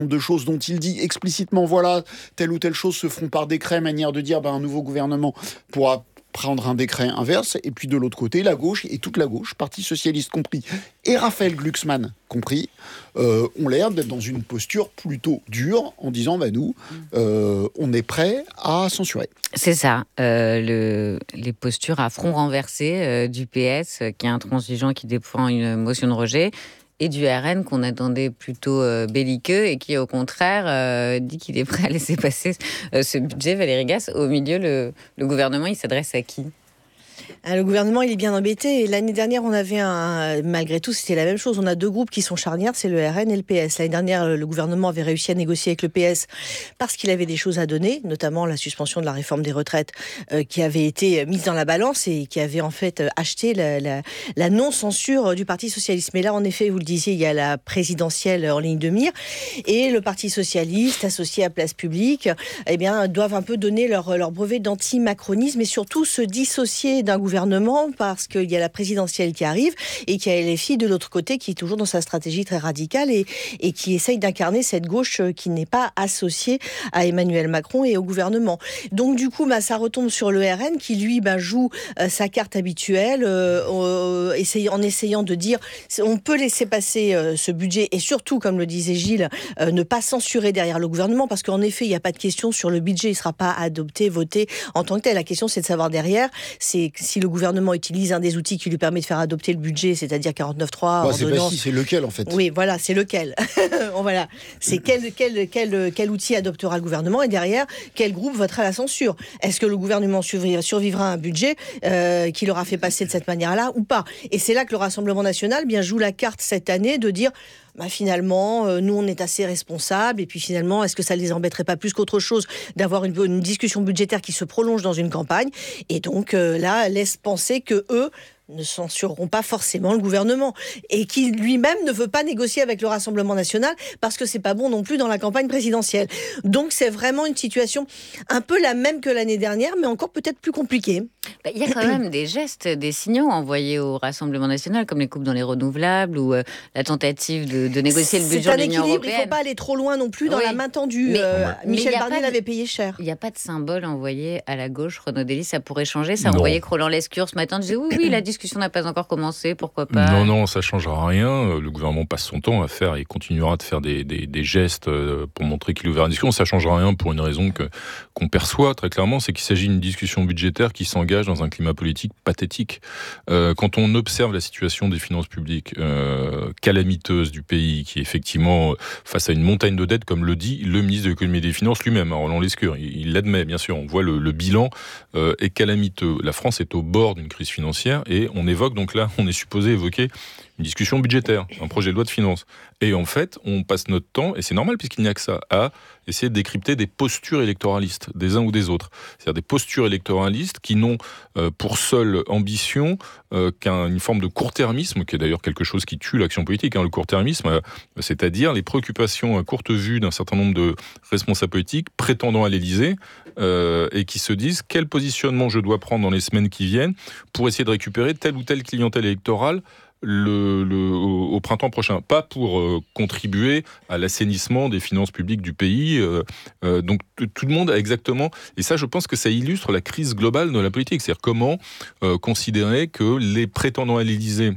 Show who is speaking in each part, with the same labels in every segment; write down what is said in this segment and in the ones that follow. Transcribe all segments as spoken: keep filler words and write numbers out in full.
Speaker 1: de choses dont il dit explicitement, voilà, telle ou telle chose se feront par décret, manière de dire, ben, un nouveau gouvernement pourra prendre un décret inverse, et puis de l'autre côté, la gauche, et toute la gauche, Parti socialiste compris, et Raphaël Glucksmann compris, euh, ont l'air d'être dans une posture plutôt dure, en disant, bah, nous, euh, on est prêt à censurer.
Speaker 2: C'est ça, euh, le, les postures à front renversé euh, du P S, euh, qui est intransigeant, qui défend une motion de rejet, et du R N qu'on attendait plutôt euh, belliqueux et qui, au contraire, euh, dit qu'il est prêt à laisser passer euh, ce budget. Valérie Gasse, au milieu, le, le gouvernement, il s'adresse à qui ?
Speaker 3: Ah, le gouvernement, il est bien embêté. Et l'année dernière, on avait un... Malgré tout, c'était la même chose. On a deux groupes qui sont charnières, c'est le R N et le P S. L'année dernière, le gouvernement avait réussi à négocier avec le P S parce qu'il avait des choses à donner, notamment la suspension de la réforme des retraites euh, qui avait été mise dans la balance et qui avait en fait acheté la, la, la non-censure du Parti socialiste. Mais là, en effet, vous le disiez, il y a la présidentielle en ligne de mire et le Parti socialiste, associé à Place Publique, eh bien, doivent un peu donner leur, leur brevet d'anti-macronisme et surtout se dissocier d'un gouvernement parce qu'il y a la présidentielle qui arrive et qu'il y a L F I de l'autre côté qui est toujours dans sa stratégie très radicale et, et qui essaye d'incarner cette gauche qui n'est pas associée à Emmanuel Macron et au gouvernement. Donc du coup, bah, ça retombe sur le R N qui lui bah, joue euh, sa carte habituelle euh, euh, essaye, en essayant de dire on peut laisser passer euh, ce budget et surtout, comme le disait Gilles, euh, ne pas censurer derrière le gouvernement parce qu'en effet, il n'y a pas de question sur le budget, il ne sera pas adopté, voté en tant que tel. La question, c'est de savoir derrière, c'est si le gouvernement utilise un des outils qui lui permet de faire adopter le budget, c'est-à-dire quarante-neuf trois,
Speaker 1: bah,
Speaker 3: ordonnance...
Speaker 1: C'est, si, c'est lequel, en fait ?
Speaker 3: Oui, voilà, c'est lequel. Voilà. C'est quel, quel, quel, quel outil adoptera le gouvernement et derrière, quel groupe votera la censure ? Est-ce que le gouvernement survivra à un budget euh, qui l'aura fait passer de cette manière-là ou pas ? Et c'est là que le Rassemblement national bien, joue la carte cette année de dire... Bah finalement, euh, nous, on est assez responsables. Et puis finalement, est-ce que ça ne les embêterait pas plus qu'autre chose d'avoir une, une discussion budgétaire qui se prolonge dans une campagne ? Et donc, euh, là, laisse penser que eux ne censureront pas forcément le gouvernement et qui lui-même ne veut pas négocier avec le Rassemblement national parce que c'est pas bon non plus dans la campagne présidentielle. Donc, c'est vraiment une situation un peu la même que l'année dernière, mais encore peut-être plus compliquée.
Speaker 2: Bah, il y a quand même des gestes, des signaux envoyés au Rassemblement national, comme les coupes dans les renouvelables ou euh, la tentative de, de négocier le budget de l'Union européenne.
Speaker 3: Il ne faut pas aller trop loin non plus dans oui. la main tendue. Mais, euh, ouais. Michel Barnier de... l'avait payé cher.
Speaker 2: Il n'y a pas de symbole envoyé à la gauche. Renaud Delis, ça pourrait changer. Ça envoyait que Roland Lescure ce matin disait oui, oui, la discussion n'a pas encore commencé, pourquoi pas ?
Speaker 4: Non, non, ça ne changera rien. Le gouvernement passe son temps à faire et continuera de faire des, des, des gestes pour montrer qu'il est ouvert à la discussion. Ça ne changera rien pour une raison que, qu'on perçoit très clairement, c'est qu'il s'agit d'une discussion budgétaire qui s'engage dans un climat politique pathétique. Euh, quand on observe la situation des finances publiques euh, calamiteuse du pays, qui est effectivement face à une montagne de dettes, comme le dit le ministre de l'économie et des finances lui-même, Roland Lescure, il, il l'admet, bien sûr. On voit le, le bilan euh, est calamiteux. La France est au bord d'une crise financière et on évoque donc là, on est supposé évoquer une discussion budgétaire, un projet de loi de finances. Et en fait, on passe notre temps, et c'est normal puisqu'il n'y a que ça, à essayer de décrypter des postures électoralistes, des uns ou des autres. C'est-à-dire des postures électoralistes qui n'ont euh, pour seule ambition euh, qu'une forme de court-termisme, qui est d'ailleurs quelque chose qui tue l'action politique, hein, le court-termisme, euh, c'est-à-dire les préoccupations à courte vue d'un certain nombre de responsables politiques prétendant à l'Élysée, euh, et qui se disent quel positionnement je dois prendre dans les semaines qui viennent pour essayer de récupérer telle ou telle clientèle électorale Le, le, au, au printemps prochain, pas pour euh, contribuer à l'assainissement des finances publiques du pays. Euh, euh, donc t- tout le monde a exactement... Et ça, je pense que ça illustre la crise globale de la politique. C'est-à-dire comment euh, considérer que les prétendants à l'Élysée,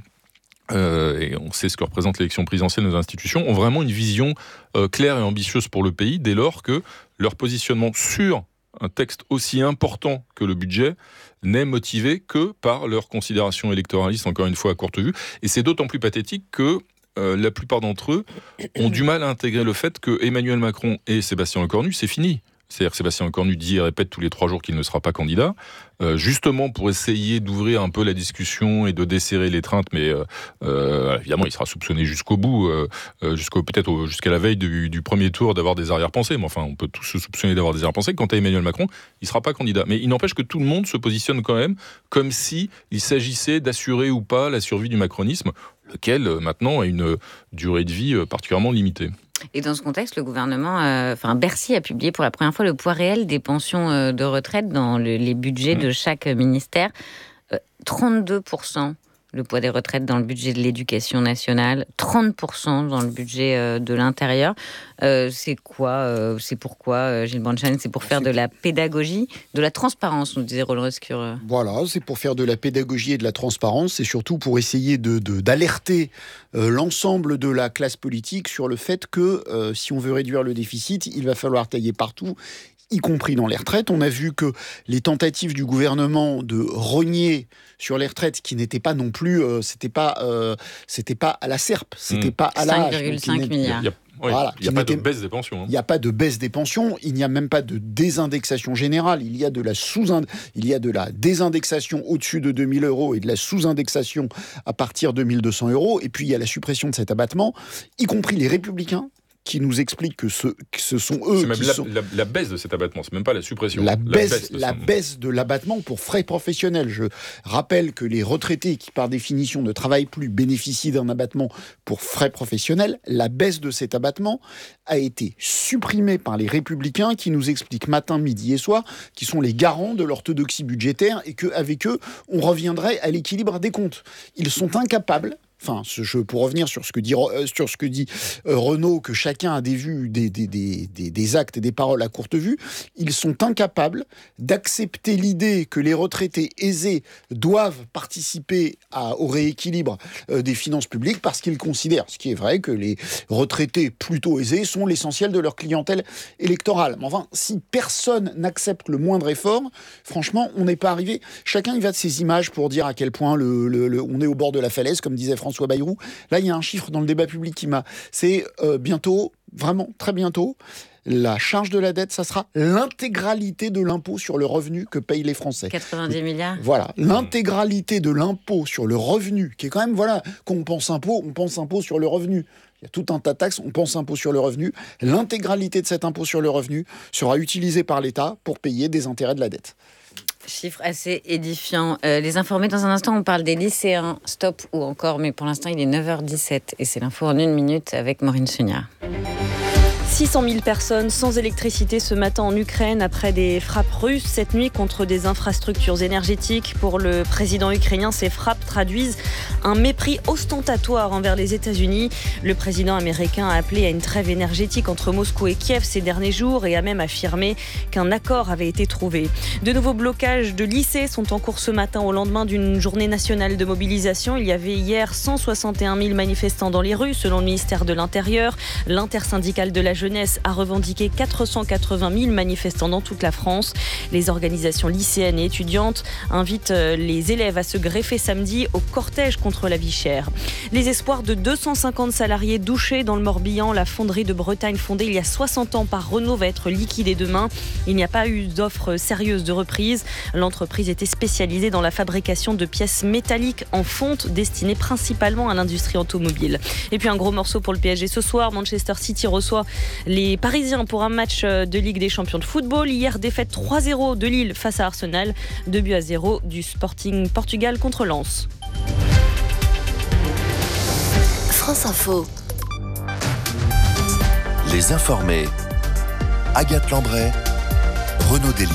Speaker 4: euh, et on sait ce que représente l'élection présidentielle de nos institutions, ont vraiment une vision euh, claire et ambitieuse pour le pays, dès lors que leur positionnement sur un texte aussi important que le budget n'est motivé que par leurs considérations électoralistes, encore une fois à courte vue. Et c'est d'autant plus pathétique que euh, la plupart d'entre eux ont du mal à intégrer le fait que Emmanuel Macron et Sébastien Lecornu, c'est fini. C'est-à-dire que Sébastien Lecornu dit et répète tous les trois jours qu'il ne sera pas candidat, euh, justement pour essayer d'ouvrir un peu la discussion et de desserrer l'étreinte, mais euh, euh, évidemment il sera soupçonné jusqu'au bout, euh, jusqu'au, peut-être au, jusqu'à la veille du, du premier tour d'avoir des arrière-pensées, mais enfin on peut tous se soupçonner d'avoir des arrière-pensées. Quant à Emmanuel Macron, il ne sera pas candidat. Mais il n'empêche que tout le monde se positionne quand même comme si il s'agissait d'assurer ou pas la survie du macronisme, lequel euh, maintenant a une durée de vie euh, particulièrement limitée.
Speaker 2: Et dans ce contexte, le gouvernement, euh, enfin Bercy a publié pour la première fois le poids réel des pensions euh, de retraite dans le, les budgets mmh. de chaque ministère. Euh, trente-deux pour cent le poids des retraites dans le budget de l'éducation nationale, trente pour cent dans le budget euh, de l'intérieur. Euh, c'est quoi euh, C'est pourquoi, euh, Gilles Branstein, c'est pour faire de la pédagogie, de la transparence, nous disait Roland Lescure.
Speaker 1: Voilà, c'est pour faire de la pédagogie et de la transparence, et surtout pour essayer de, de, d'alerter euh, l'ensemble de la classe politique sur le fait que euh, si on veut réduire le déficit, il va falloir tailler partout, y compris dans les retraites. On a vu que les tentatives du gouvernement de rogner sur les retraites, qui n'étaient pas non plus, euh, c'était pas, euh, c'était pas à la serpe, c'était mmh. pas à la
Speaker 2: cinq virgule cinq milliards.
Speaker 4: Il y a, oui, voilà, il n'y a pas de baisse des pensions. Hein.
Speaker 1: Il n'y a pas de baisse des pensions, il n'y a même pas de désindexation générale, il y a de la sous il y a de la désindexation au-dessus de deux mille euros et de la sous-indexation à partir de mille deux cents euros, et puis il y a la suppression de cet abattement, y compris les Républicains, qui nous expliquent que ce, que ce sont eux
Speaker 4: c'est même
Speaker 1: qui
Speaker 4: la,
Speaker 1: sont...
Speaker 4: La, la baisse de cet abattement, c'est même pas la suppression.
Speaker 1: La baisse,
Speaker 4: la baisse, de,
Speaker 1: la
Speaker 4: son...
Speaker 1: baisse de l'abattement pour frais professionnels. Je rappelle que les retraités qui, par définition, ne travaillent plus, bénéficient d'un abattement pour frais professionnels. La baisse de cet abattement a été supprimée par les Républicains qui nous expliquent matin, midi et soir qui sont les garants de l'orthodoxie budgétaire et qu'avec eux, on reviendrait à l'équilibre des comptes. Ils sont incapables... Enfin, je, pour revenir sur ce que dit, sur ce que dit euh, Renaud, que chacun a des vues, des, des, des, des, des actes et des paroles à courte vue, ils sont incapables d'accepter l'idée que les retraités aisés doivent participer à, au rééquilibre euh, des finances publiques parce qu'ils considèrent, ce qui est vrai, que les retraités plutôt aisés sont l'essentiel de leur clientèle électorale. Mais enfin, si personne n'accepte le moindre effort, franchement, on n'est pas arrivé. Chacun y va de ses images pour dire à quel point le, le, le, on est au bord de la falaise, comme disait François François Bayrou. Là, il y a un chiffre dans le débat public qui m'a... C'est euh, bientôt, vraiment très bientôt, la charge de la dette, ça sera l'intégralité de l'impôt sur le revenu que payent les Français.
Speaker 2: quatre-vingt-dix milliards.
Speaker 1: Voilà, l'intégralité de l'impôt sur le revenu, qui est quand même, voilà, quand on pense impôt, on pense impôt sur le revenu. Il y a tout un tas de taxes, on pense impôt sur le revenu. L'intégralité de cet impôt sur le revenu sera utilisée par l'État pour payer des intérêts de la dette.
Speaker 2: Chiffre assez édifiant. Euh, les informés, dans un instant, on parle des lycéens. Stop ou encore, mais pour l'instant, il est neuf heures dix-sept et c'est l'info en une minute avec Maureen Sugnard.
Speaker 5: six cent mille personnes sans électricité ce matin en Ukraine après des frappes russes cette nuit contre des infrastructures énergétiques. Pour le président ukrainien, ces frappes traduisent un mépris ostentatoire envers les États-Unis. Le président américain a appelé à une trêve énergétique entre Moscou et Kiev ces derniers jours et a même affirmé qu'un accord avait été trouvé. De nouveaux blocages de lycées sont en cours ce matin au lendemain d'une journée nationale de mobilisation. Il y avait hier cent soixante et un mille manifestants dans les rues selon le ministère de l'Intérieur. L'intersyndicale de la jeunesse a revendiqué quatre cent quatre-vingt mille manifestants dans toute la France. Les organisations lycéennes et étudiantes invitent les élèves à se greffer samedi au cortège contre la vie chère. Les espoirs de deux cent cinquante salariés douchés dans le Morbihan, la fonderie de Bretagne fondée il y a soixante ans par Renault va être liquidée demain. Il n'y a pas eu d'offre sérieuse de reprise. L'entreprise était spécialisée dans la fabrication de pièces métalliques en fonte destinées principalement à l'industrie automobile. Et puis un gros morceau pour le P S G ce soir. Manchester City reçoit les Parisiens pour un match de Ligue des Champions de football. Hier, défaite trois zéro de Lille face à Arsenal. deux buts à zéro du Sporting Portugal contre Lens.
Speaker 6: France Info. Les informés. Agathe Lambray, Renaud Dely.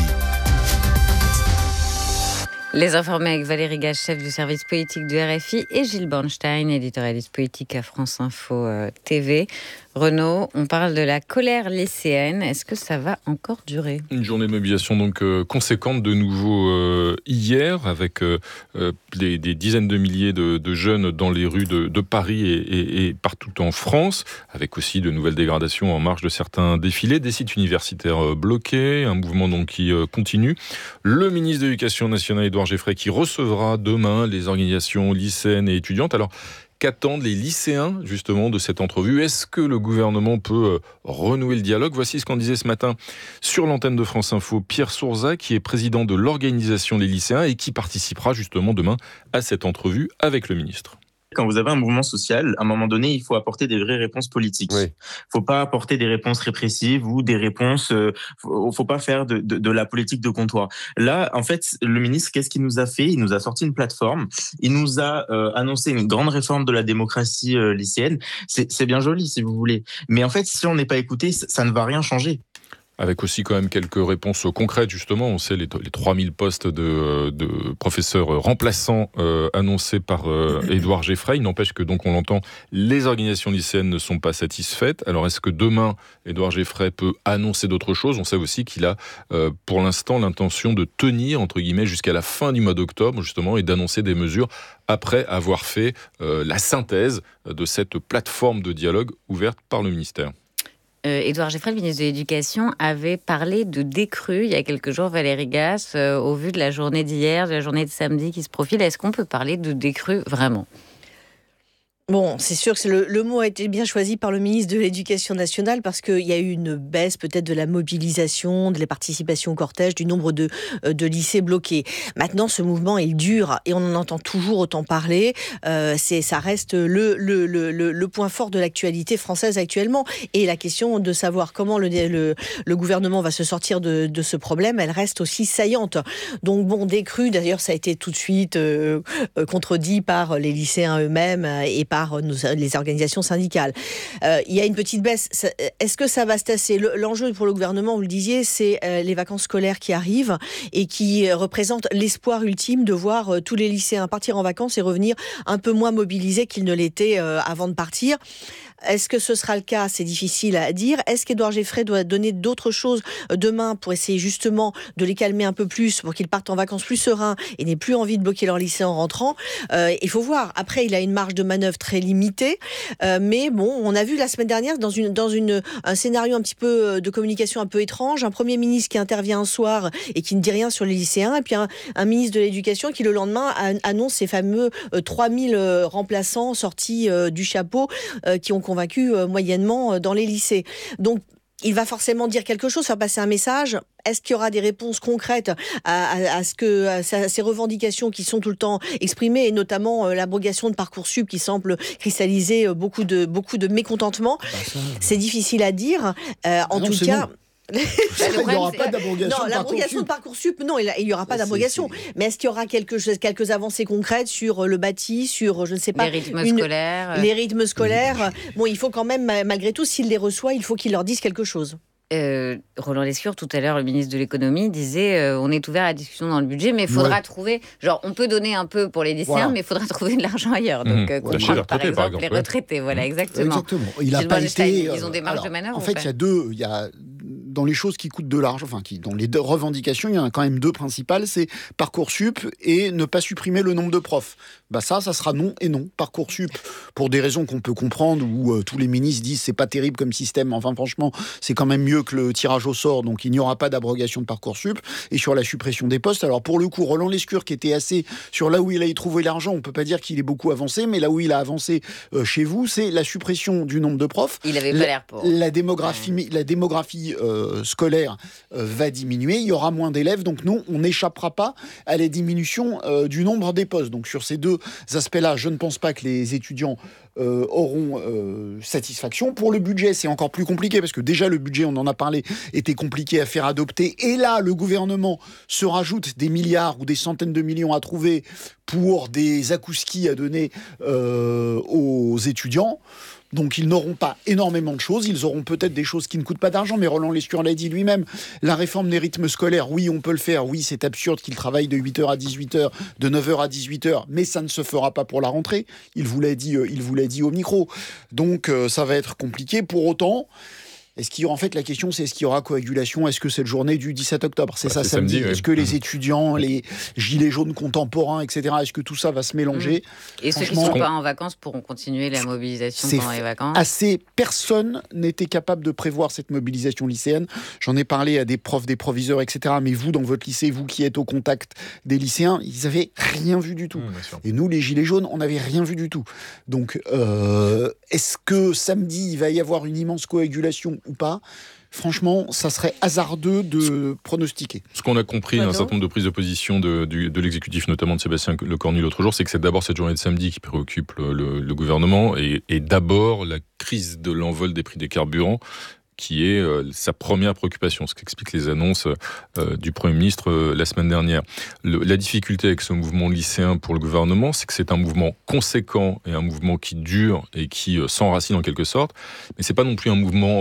Speaker 2: Les informés avec Valérie Gage, chef du service politique du R F I, et Gilles Bornstein, éditorialiste politique à France Info euh, T V. Renaud, on parle de la colère lycéenne. Est-ce que ça va encore durer ?
Speaker 4: Une journée de mobilisation donc euh, conséquente de nouveau euh, hier, avec euh, euh, des, des dizaines de milliers de, de jeunes dans les rues de, de Paris et, et, et partout en France, avec aussi de nouvelles dégradations en marge de certains défilés, des sites universitaires euh, bloqués, un mouvement donc qui euh, continue. Le ministre de l'Éducation nationale, Édouard Geoffroy, qui recevra demain les organisations lycéennes et étudiantes. Alors, qu'attendent les lycéens, justement, de cette entrevue ? Est-ce que le gouvernement peut renouer le dialogue ? Voici ce qu'en disait ce matin sur l'antenne de France Info Pierre Sourza, qui est président de l'organisation des lycéens et qui participera justement demain à cette entrevue avec le ministre.
Speaker 7: Quand vous avez un mouvement social, à un moment donné, il faut apporter des vraies réponses politiques. Il oui. ne faut pas apporter des réponses répressives ou des réponses... Il euh, ne faut pas faire de, de, de la politique de comptoir. Là, en fait, le ministre, qu'est-ce qu'il nous a fait ? Il nous a sorti une plateforme. Il nous a euh, annoncé une grande réforme de la démocratie euh, lycéenne. C'est, c'est bien joli, si vous voulez. Mais en fait, si on n'est pas écouté, ça, ça ne va rien changer.
Speaker 4: Avec aussi quand même quelques réponses concrètes, justement. On sait les, les trois mille postes de, de professeurs remplaçants euh, annoncés par euh, Édouard Geffray. Il n'empêche que, donc on l'entend, les organisations lycéennes ne sont pas satisfaites. Alors est-ce que demain, Édouard Geffray peut annoncer d'autres choses ? On sait aussi qu'il a euh, pour l'instant l'intention de tenir, entre guillemets, jusqu'à la fin du mois d'octobre, justement, et d'annoncer des mesures après avoir fait euh, la synthèse de cette plateforme de dialogue ouverte par le ministère.
Speaker 2: Euh, Édouard Geffray, le ministre de l'Éducation, avait parlé de décrue il y a quelques jours, Valérie Gasse, euh, au vu de la journée d'hier, de la journée de samedi qui se profile. Est-ce qu'on peut parler de décrue vraiment ?
Speaker 3: Bon, c'est sûr que c'est le, le mot a été bien choisi par le ministre de l'Éducation nationale parce qu'il y a eu une baisse peut-être de la mobilisation, de la participation au cortège, du nombre de, de lycées bloqués. Maintenant, ce mouvement est dur et on en entend toujours autant parler. Euh, c'est, ça reste le, le, le, le point fort de l'actualité française actuellement. Et la question de savoir comment le, le, le gouvernement va se sortir de, de ce problème, elle reste aussi saillante. Donc bon, décrue, d'ailleurs, ça a été tout de suite euh, contredit par les lycéens eux-mêmes et par par nos, les organisations syndicales. Euh, il y a une petite baisse. Ça, est-ce que ça va se tasser ? Le, L'enjeu pour le gouvernement, vous le disiez, c'est euh, les vacances scolaires qui arrivent et qui euh, représentent l'espoir ultime de voir euh, tous les lycéens partir en vacances et revenir un peu moins mobilisés qu'ils ne l'étaient euh, avant de partir. Est-ce que ce sera le cas ? C'est difficile à dire. Est-ce qu'Édouard Geffray doit donner d'autres choses demain pour essayer justement de les calmer un peu plus, pour qu'ils partent en vacances plus sereins et n'aient plus envie de bloquer leur lycée en rentrant ? euh, Il faut voir. Après, il a une marge de manœuvre très limitée. Euh, mais bon, on a vu la semaine dernière dans, une, dans une, un scénario un petit peu de communication un peu étrange, un Premier ministre qui intervient un soir et qui ne dit rien sur les lycéens, et puis un, un ministre de l'Éducation qui le lendemain annonce ces fameux euh, trois mille euh, remplaçants sortis euh, du chapeau euh, qui ont convaincu euh, moyennement euh, dans les lycées. Donc, il va forcément dire quelque chose, faire passer un message. Est-ce qu'il y aura des réponses concrètes à, à, à, ce que, à ces revendications qui sont tout le temps exprimées, et notamment euh, l'abrogation de Parcoursup qui semble cristalliser euh, beaucoup, de, beaucoup de mécontentement ? bah ça, C'est difficile à dire. Euh,
Speaker 1: ah
Speaker 3: en
Speaker 1: non,
Speaker 3: tout cas...
Speaker 1: Bon. Il n'y aura pas d'abrogation
Speaker 3: non,
Speaker 1: de
Speaker 3: l'abrogation de Parcoursup, non, il n'y aura pas d'abrogation. C'est, c'est... Mais est-ce qu'il y aura quelque chose, quelques avancées concrètes sur le bâti, sur, je ne sais pas...
Speaker 2: Les rythmes
Speaker 3: une...
Speaker 2: scolaires.
Speaker 3: Les rythmes scolaires. Bon, il faut quand même, malgré tout, s'il les reçoit, il faut qu'il leur dise quelque chose.
Speaker 2: Euh, Roland Lescure, tout à l'heure, le ministre de l'économie, disait euh, on est ouvert à la discussion dans le budget, mais il faudra ouais. trouver, genre on peut donner un peu pour les lycéens, voilà. mais il faudra trouver de l'argent ailleurs. Donc, mmh. euh, comprendre, par exemple, par exemple, les retraités, voilà, exactement.
Speaker 1: Exactement. Il a pas été.
Speaker 2: Ils ont des marges
Speaker 1: alors,
Speaker 2: de manœuvre.
Speaker 1: En fait, il y a deux. Il y a dans les choses qui coûtent de l'argent, enfin, qui, dans les deux revendications, il y en a quand même deux principales, c'est Parcoursup et ne pas supprimer le nombre de profs. Bah ça, ça sera non et non. Parcoursup, pour des raisons qu'on peut comprendre, où euh, tous les ministres disent c'est pas terrible comme système, enfin franchement, c'est quand même mieux que le tirage au sort, donc il n'y aura pas d'abrogation de Parcoursup. Et sur la suppression des postes, alors pour le coup, Roland Lescure, qui était assez sur là où il a y trouvé l'argent, on peut pas dire qu'il est beaucoup avancé, mais là où il a avancé euh, chez vous, c'est la suppression du nombre de profs.
Speaker 2: Il avait pas
Speaker 1: la,
Speaker 2: l'air pour.
Speaker 1: La démographie, ouais. la démographie euh, scolaire euh, va diminuer, il y aura moins d'élèves, donc nous, on n'échappera pas à la diminution euh, du nombre des postes. Donc sur ces deux aspects-là, je ne pense pas que les étudiants euh, auront euh, satisfaction. Pour le budget, c'est encore plus compliqué, parce que déjà le budget, on en a parlé, était compliqué à faire adopter. Et là, le gouvernement se rajoute des milliards ou des centaines de millions à trouver pour des akouskis à donner euh, aux étudiants. Donc ils n'auront pas énormément de choses, ils auront peut-être des choses qui ne coûtent pas d'argent, mais Roland Lescure l'a dit lui-même, la réforme des rythmes scolaires, oui on peut le faire, oui c'est absurde qu'ils travaillent de huit heures à dix-huit heures, de neuf heures à dix-huit heures, mais ça ne se fera pas pour la rentrée, il vous l'a dit, euh, il vous l'a dit au micro, donc euh, ça va être compliqué. Pour autant, est-ce qu'il y aura, en fait, la question, c'est est-ce qu'il y aura coagulation ? Est-ce que cette journée du dix-sept octobre, c'est bah, ça c'est samedi, samedi oui. Est-ce que les étudiants, les gilets jaunes contemporains, et cetera, est-ce que tout ça va se mélanger ?
Speaker 2: mmh. Et ceux qui ne sont pas en vacances pourront continuer la mobilisation pendant les vacances ?
Speaker 1: Assez, personne n'était capable de prévoir cette mobilisation lycéenne. J'en ai parlé à des profs, des proviseurs, et cetera. Mais vous, dans votre lycée, vous qui êtes au contact des lycéens, ils n'avaient rien vu du tout. Mmh, et nous, les gilets jaunes, on n'avait rien vu du tout. Donc, euh, est-ce que samedi, il va y avoir une immense coagulation ou pas ? Franchement, ça serait hasardeux de pronostiquer.
Speaker 4: Ce qu'on a compris d'un certain nombre de prises de position de, de, de l'exécutif, notamment de Sébastien Lecornu l'autre jour, c'est que c'est d'abord cette journée de samedi qui préoccupe le, le, le gouvernement et, et d'abord la crise de l'envol des prix des carburants qui est euh, sa première préoccupation, ce qu'expliquent les annonces euh, du Premier ministre euh, la semaine dernière. Le, la difficulté avec ce mouvement lycéen pour le gouvernement, c'est que c'est un mouvement conséquent et un mouvement qui dure et qui euh, s'enracine en quelque sorte, mais c'est pas non plus un mouvement euh,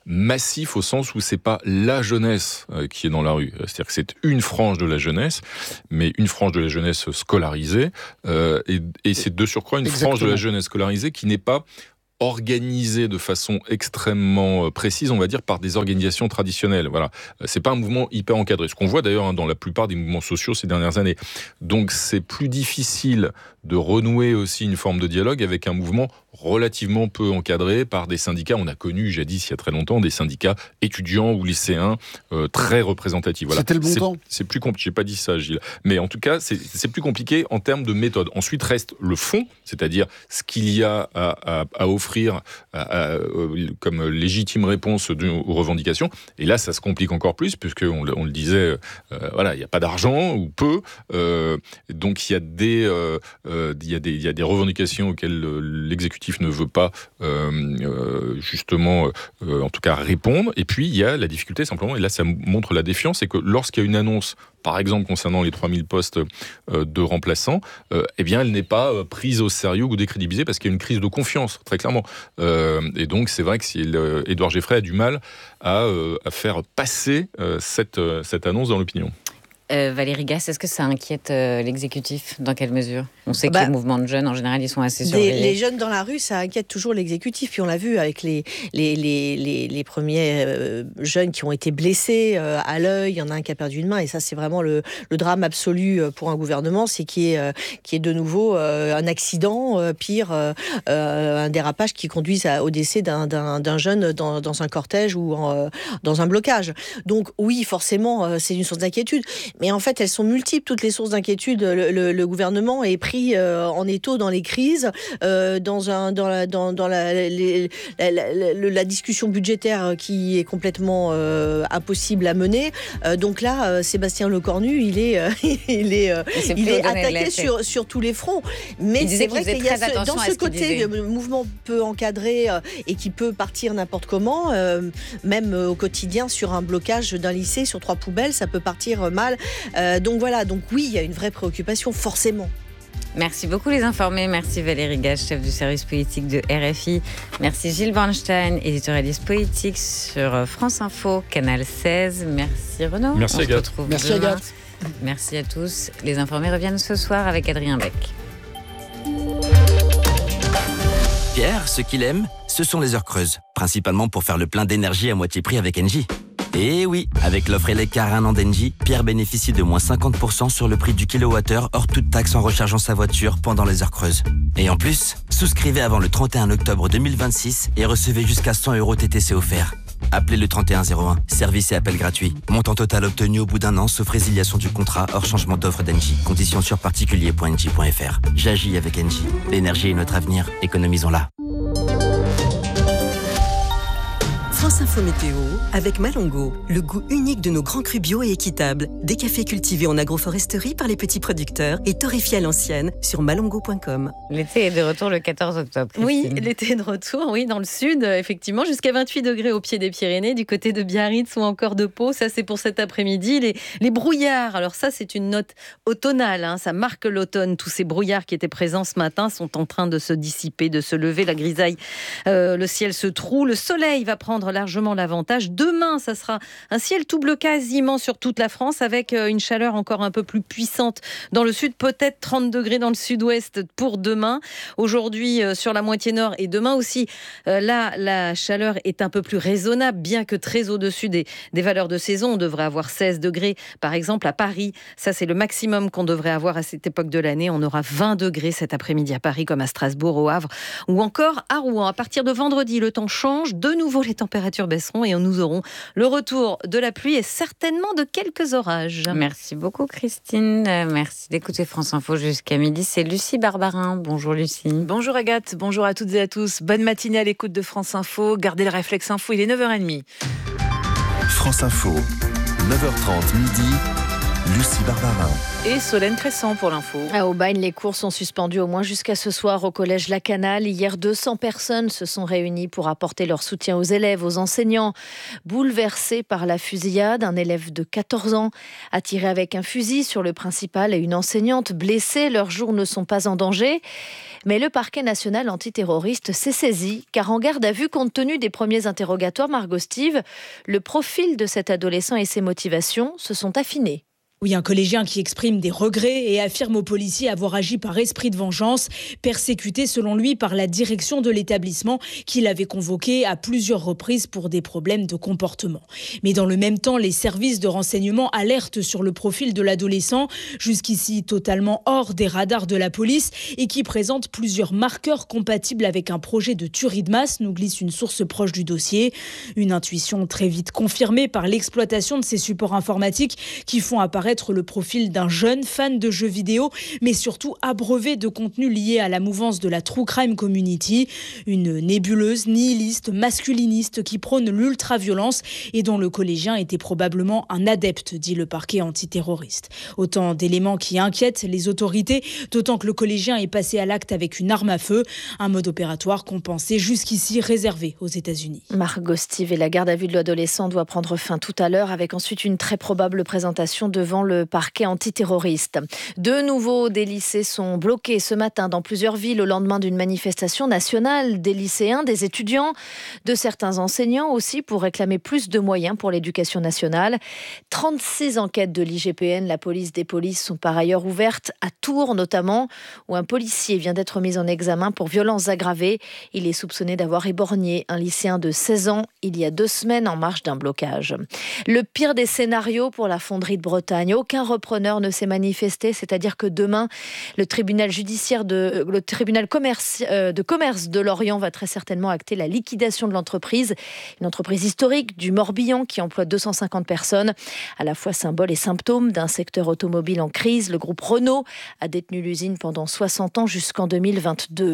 Speaker 4: massif au sens où c'est pas la jeunesse euh, qui est dans la rue. C'est-à-dire que c'est une frange de la jeunesse, mais une frange de la jeunesse scolarisée, euh, et, et c'est de surcroît une
Speaker 1: Exactement.
Speaker 4: frange de la jeunesse scolarisée qui n'est pas organisé de façon extrêmement précise, on va dire, par des organisations traditionnelles. Voilà. C'est pas un mouvement hyper encadré. Ce qu'on voit d'ailleurs hein, dans la plupart des mouvements sociaux ces dernières années. Donc c'est plus difficile de renouer aussi une forme de dialogue avec un mouvement relativement peu encadré par des syndicats. On a connu jadis, il y a très longtemps, des syndicats étudiants ou lycéens euh, très représentatifs. Voilà.
Speaker 1: C'était le bon
Speaker 4: c'est,
Speaker 1: temps.
Speaker 4: C'est plus compliqué. J'ai pas dit ça, Gilles. Mais en tout cas, c'est, c'est plus compliqué en termes de méthode. Ensuite reste le fond, c'est-à-dire ce qu'il y a à, à, à offrir à, à, comme légitime réponse de, aux revendications. Et là, ça se complique encore plus, puisqu'on on le disait, euh, voilà, il n'y a pas d'argent ou peu. Euh, donc il y a des, euh, il y a des, il y a des revendications auxquelles l'exécutif ne veut pas euh, euh, justement, euh, en tout cas répondre. Et puis il y a la difficulté simplement, et là ça montre la défiance, c'est que lorsqu'il y a une annonce, par exemple concernant les trois mille postes euh, de remplaçants, euh, eh bien elle n'est pas euh, prise au sérieux ou décrédibilisée parce qu'il y a une crise de confiance, très clairement. Euh, et donc c'est vrai que si euh, Édouard Geffray a du mal à, euh, à faire passer euh, cette, euh, cette annonce dans l'opinion.
Speaker 2: Euh, Valérie Gasse, est-ce que ça inquiète euh, l'exécutif ? Dans quelle mesure ? On sait
Speaker 3: bah,
Speaker 2: que les mouvements de jeunes, en général, ils sont assez surveillés.
Speaker 3: Des, les jeunes dans la rue, ça inquiète toujours l'exécutif. Puis on l'a vu avec les, les, les, les, les premiers euh, jeunes qui ont été blessés euh, à l'œil. Il y en a un qui a perdu une main. Et ça, c'est vraiment le, le drame absolu pour un gouvernement. C'est qu'il y ait, euh, qu'il y ait de nouveau euh, un accident, euh, pire, euh, un dérapage qui conduise à, au décès d'un, d'un, d'un jeune dans, dans un cortège ou en, euh, dans un blocage. Donc oui, forcément, euh, c'est une source d'inquiétude. Mais en fait, elles sont multiples, toutes les sources d'inquiétude. Le, le, le gouvernement est pris euh, en étau dans les crises, euh, dans, un, dans, la, dans, dans la, les, la, la, la, la discussion budgétaire qui est complètement euh, impossible à mener. Euh, donc là, euh, Sébastien Lecornu, il est, euh, il est, euh, il est attaqué sur, sur tous les fronts. Mais c'est vrai qu'il y a ce, dans ce côté, le mouvement peu encadré euh, et qui peut partir n'importe comment, euh, même euh, au quotidien, sur un blocage d'un lycée, sur trois poubelles, ça peut partir euh, mal. Euh, donc voilà, donc oui, il y a une vraie préoccupation, forcément.
Speaker 2: Merci beaucoup les informés. Merci Valérie Gasse, chef du service politique de R F I. Merci Gilles Bornstein, éditorialiste politique sur France Info, Canal seize. Merci Renaud.
Speaker 4: Merci Agathe.
Speaker 1: Merci Agathe.
Speaker 2: Merci à tous. Les informés reviennent ce soir avec Adrien Beck.
Speaker 8: Pierre, ce qu'il aime, ce sont les heures creuses. Principalement pour faire le plein d'énergie à moitié prix avec Engie. Et oui, avec l'offre Elecar un an d'Engie, Pierre bénéficie de moins cinquante pour cent sur le prix du kilowattheure hors toute taxe en rechargeant sa voiture pendant les heures creuses. Et en plus, souscrivez avant le trente et un octobre deux mille vingt-six et recevez jusqu'à cent euros T T C offerts. Appelez le trente et un zéro un, service et appel gratuit. Montant total obtenu au bout d'un an, sauf résiliation du contrat hors changement d'offre d'Engie. Conditions sur particulier point engie point f r. J'agis avec Engie. L'énergie est notre avenir, économisons-la.
Speaker 9: France Info Météo avec Malongo, le goût unique de nos grands crus bio et équitables. Des cafés cultivés en agroforesterie par les petits producteurs et torréfiés à l'ancienne sur malongo point com.
Speaker 2: L'été est de retour le quatorze octobre.
Speaker 5: Oui, l'été est de retour, oui, dans le sud, effectivement, jusqu'à vingt-huit degrés au pied des Pyrénées, du côté de Biarritz ou encore de Pau. Ça, c'est pour cet après-midi. Les, les brouillards, alors ça, c'est une note automnale, hein, ça marque l'automne. Tous ces brouillards qui étaient présents ce matin sont en train de se dissiper, de se lever. La grisaille, euh, le ciel se troue. Le soleil va prendre largement l'avantage. Demain, ça sera un ciel tout bleu quasiment sur toute la France avec une chaleur encore un peu plus puissante dans le sud, peut-être trente degrés dans le sud-ouest pour demain. Aujourd'hui, sur la moitié nord et demain aussi, là, la chaleur est un peu plus raisonnable, bien que très au-dessus des, des valeurs de saison. On devrait avoir seize degrés, par exemple, à Paris. Ça, c'est le maximum qu'on devrait avoir à cette époque de l'année. On aura vingt degrés cet après-midi à Paris, comme à Strasbourg, au Havre ou encore à Rouen. À partir de vendredi, le temps change. De nouveau, les températures baisseront et nous aurons le retour de la pluie et certainement de quelques orages.
Speaker 2: Merci beaucoup Christine. Merci d'écouter France Info jusqu'à midi. C'est Lucie Barbarin. Bonjour Lucie.
Speaker 10: Bonjour Agathe, bonjour à toutes et à tous. Bonne matinée à l'écoute de France Info. Gardez le réflexe info, il est neuf heures trente.
Speaker 6: France Info, neuf heures trente midi. Lucie Barbarin.
Speaker 10: Et Solène Crescent pour l'info.
Speaker 11: À Aubagne, les cours sont suspendus au moins jusqu'à ce soir au collège La Canale. Hier, deux cents personnes se sont réunies pour apporter leur soutien aux élèves, aux enseignants. Bouleversés par la fusillade, un élève de quatorze ans a tiré avec un fusil sur le principal et une enseignante blessée. Leurs jours ne sont pas en danger. Mais le parquet national antiterroriste s'est saisi, car en garde à vue, compte tenu des premiers interrogatoires, Margot Steve, le profil de cet adolescent et ses motivations se sont affinés.
Speaker 12: Oui, un collégien qui exprime des regrets et affirme aux policiers avoir agi par esprit de vengeance, persécuté selon lui par la direction de l'établissement qui l'avait convoqué à plusieurs reprises pour des problèmes de comportement. Mais dans le même temps, les services de renseignement alertent sur le profil de l'adolescent, jusqu'ici totalement hors des radars de la police et qui présente plusieurs marqueurs compatibles avec un projet de tuerie de masse, nous glisse une source proche du dossier. Une intuition très vite confirmée par l'exploitation de ces supports informatiques qui font apparaître le profil d'un jeune fan de jeux vidéo, mais surtout abreuvé de contenus liés à la mouvance de la True Crime Community, une nébuleuse, nihiliste, masculiniste qui prône l'ultra-violence et dont le collégien était probablement un adepte, dit le parquet antiterroriste. Autant d'éléments qui inquiètent les autorités, d'autant que le collégien est passé à l'acte avec une arme à feu, un mode opératoire qu'on pensait jusqu'ici réservé aux États-Unis.
Speaker 11: Margot Steve et la garde à vue de l'adolescent doit prendre fin tout à l'heure, avec ensuite une très probable présentation devant le parquet antiterroriste. De nouveau, des lycées sont bloqués ce matin dans plusieurs villes au lendemain d'une manifestation nationale. Des lycéens, des étudiants, de certains enseignants aussi pour réclamer plus de moyens pour l'éducation nationale. trente-six enquêtes de l'I G P N, la police des polices, sont par ailleurs ouvertes à Tours notamment, où un policier vient d'être mis en examen pour violences aggravées. Il est soupçonné d'avoir éborgné un lycéen de seize ans il y a deux semaines en marge d'un blocage. Le pire des scénarios pour la fonderie de Bretagne. Aucun repreneur ne s'est manifesté, c'est-à-dire que demain, le tribunal judiciaire de, le tribunal commerce, euh, de commerce de Lorient va très certainement acter la liquidation de l'entreprise. Une entreprise historique du Morbihan qui emploie deux cent cinquante personnes, à la fois symbole et symptôme d'un secteur automobile en crise. Le groupe Renault a détenu l'usine pendant soixante ans jusqu'en deux mille vingt-deux.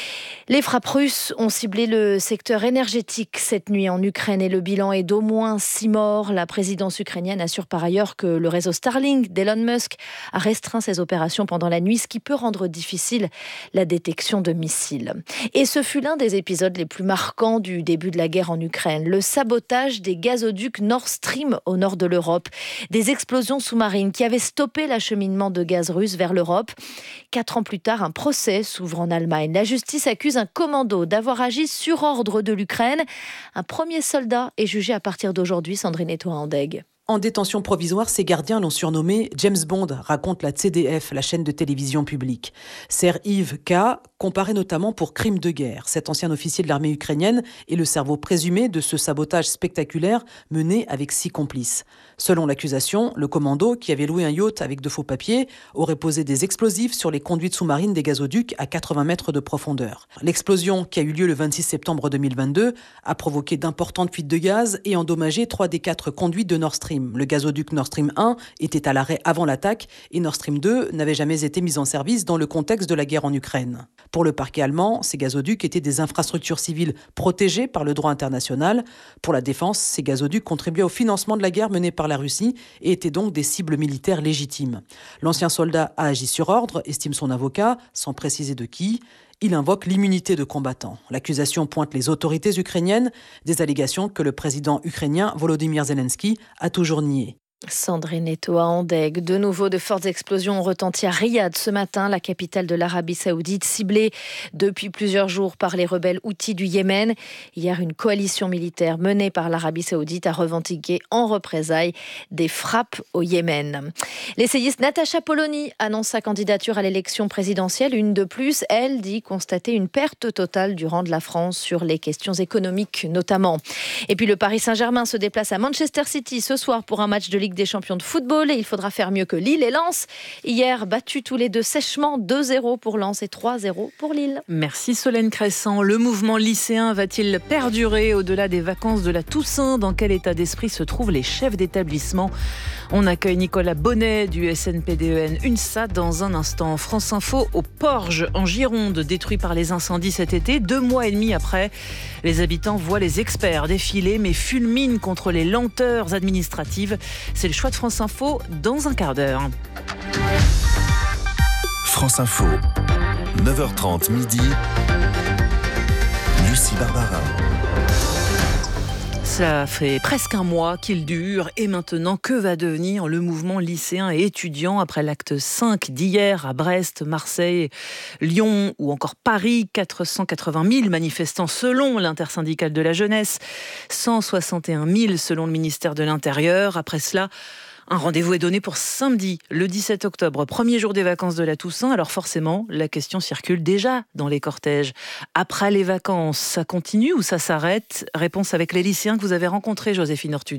Speaker 11: Les frappes russes ont ciblé le secteur énergétique cette nuit en Ukraine et le bilan est d'au moins six morts. La présidence ukrainienne assure par ailleurs que le réseau Starlink d'Elon Musk a restreint ses opérations pendant la nuit, ce qui peut rendre difficile la détection de missiles. Et ce fut l'un des épisodes les plus marquants du début de la guerre en Ukraine. Le sabotage des gazoducs Nord Stream au nord de l'Europe. Des explosions sous-marines qui avaient stoppé l'acheminement de gaz russe vers l'Europe. Quatre ans plus tard, un procès s'ouvre en Allemagne. La justice accuse un commando d'avoir agi sur ordre de l'Ukraine. Un premier soldat est jugé à partir d'aujourd'hui, Sandrine Etoa-Andeg.
Speaker 13: En détention provisoire, ses gardiens l'ont surnommé James Bond, raconte la C D F, la chaîne de télévision publique. Ser Yves K, comparé notamment pour crime de guerre. Cet ancien officier de l'armée ukrainienne est le cerveau présumé de ce sabotage spectaculaire mené avec six complices. Selon l'accusation, le commando, qui avait loué un yacht avec de faux papiers, aurait posé des explosifs sur les conduites sous-marines des gazoducs à quatre-vingts mètres de profondeur. L'explosion, qui a eu lieu le vingt-six septembre deux mille vingt-deux, a provoqué d'importantes fuites de gaz et endommagé trois des quatre conduites de Nord Stream. Le gazoduc Nord Stream un était à l'arrêt avant l'attaque et Nord Stream deux n'avait jamais été mis en service dans le contexte de la guerre en Ukraine. Pour le parquet allemand, ces gazoducs étaient des infrastructures civiles protégées par le droit international. Pour la défense, ces gazoducs contribuaient au financement de la guerre menée par la Russie et étaient donc des cibles militaires légitimes. L'ancien soldat a agi sur ordre, estime son avocat, sans préciser de qui. Il invoque l'immunité de combattant. L'accusation pointe les autorités ukrainiennes, des allégations que le président ukrainien Volodymyr Zelensky a toujours niées.
Speaker 11: Sandrine Etoa-Andeg. De nouveau, de fortes explosions ont retenti à Riyad ce matin, la capitale de l'Arabie Saoudite, ciblée depuis plusieurs jours par les rebelles houthis du Yémen. Hier, une coalition militaire menée par l'Arabie Saoudite a revendiqué en représailles des frappes au Yémen. L'essayiste Natacha Polony annonce sa candidature à l'élection présidentielle. Une de plus, elle dit constater une perte totale du rang de la France sur les questions économiques notamment. Et puis le Paris Saint-Germain se déplace à Manchester City ce soir pour un match de Ligue des champions de football et il faudra faire mieux que Lille et Lens. Hier, battus tous les deux sèchement, deux zéro pour Lens et trois zéro pour Lille.
Speaker 10: Merci Solène Crescent. Le mouvement lycéen va-t-il perdurer au-delà des vacances de la Toussaint ? Dans quel état d'esprit se trouvent les chefs d'établissement ? On accueille Nicolas Bonnet du S N P D E N UNSA dans un instant. France Info au Porge en Gironde, détruit par les incendies cet été. Deux mois et demi après, les habitants voient les experts défiler mais fulminent contre les lenteurs administratives. C'est le choix de France Info dans un quart d'heure.
Speaker 6: France Info, neuf heures trente midi, Lucie Barbarin.
Speaker 10: Ça fait presque un mois qu'il dure et maintenant que va devenir le mouvement lycéen et étudiant après l'acte cinq d'hier à Brest, Marseille, Lyon ou encore Paris. quatre cent quatre-vingt mille manifestants selon l'intersyndicale de la jeunesse, cent soixante et un mille selon le ministère de l'Intérieur. Après cela, un rendez-vous est donné pour samedi, le dix-sept octobre, premier jour des vacances de la Toussaint. Alors forcément, la question circule déjà dans les cortèges. Après les vacances, ça continue ou ça s'arrête ? Réponse avec les lycéens que vous avez rencontrés, Joséphine Ortu.